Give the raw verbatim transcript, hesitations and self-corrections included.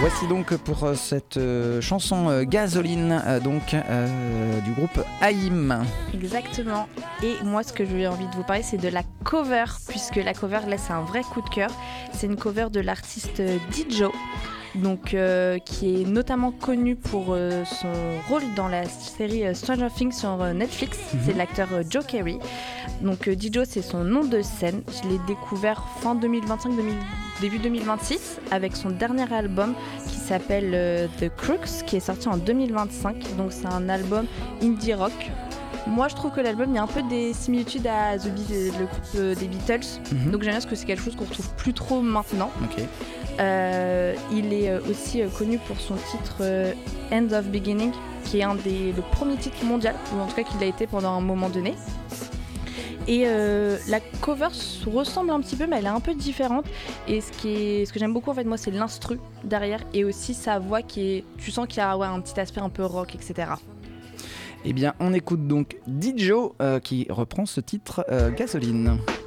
Voici donc pour euh, cette euh, chanson euh, Gasoline euh, donc euh, du groupe Haïm. Exactement. Et moi, ce que j'ai envie de vous parler, c'est de la cover, puisque la cover laisse un vrai coup de cœur. C'est une cover de l'artiste Dijo, donc euh, qui est notamment connu pour euh, son rôle dans la série euh, Stranger Things sur euh, Netflix. Mm-hmm. C'est l'acteur euh, Joe Carey. Donc euh, Dijo, c'est son nom de scène. Je l'ai découvert fin deux mille vingt-cinq, début deux mille vingt-six avec son dernier album qui s'appelle euh, The Crooks, qui est sorti en deux mille vingt-cinq. Donc c'est un album indie rock. Moi, je trouve que l'album, il y a un peu des similitudes à The Beatles, le groupe euh, des Beatles. Mm-hmm. Donc j'aime bien parce que c'est quelque chose qu'on retrouve plus trop maintenant. Okay. Euh, il est euh, aussi euh, connu pour son titre euh, End of Beginning, qui est un des le premier titre mondial, ou en tout cas qu'il a été pendant un moment donné. Et euh, la cover ressemble un petit peu, mais elle est un peu différente. Et ce, qui est, ce que j'aime beaucoup, en fait, moi, c'est l'instru derrière et aussi sa voix qui est, tu sens qu'il y a ouais, un petit aspect un peu rock, et cetera. Eh bien, on écoute donc Dijo euh, qui reprend ce titre euh, Gasoline.